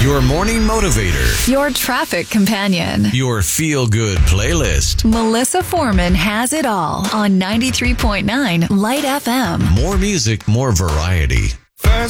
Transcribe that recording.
Your morning motivator. Your traffic companion. Your feel-good playlist. Melissa Foreman has it all on 93.9 Light FM. More music, more variety.